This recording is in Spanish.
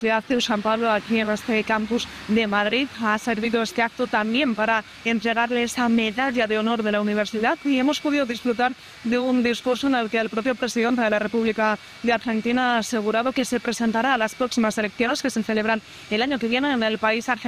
Ciudad de San Pablo, aquí en este campus de Madrid. Ha servido este acto también para entregarle esa medalla de honor de la universidad y hemos podido disfrutar de un discurso en el que el propio presidente de la República de Argentina ha asegurado que se presentará a las próximas elecciones que se celebran el año que viene en el país argentino.